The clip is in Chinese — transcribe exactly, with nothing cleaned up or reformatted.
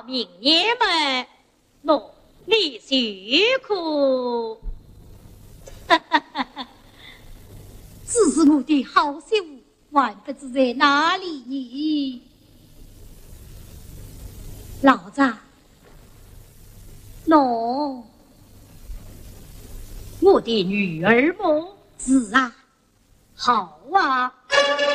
明爷们，努力辛苦。哈哈哈哈， 只是我的好媳妇，还不知在哪里呢？老子，喏， 我的女儿么？ 是啊， 好啊。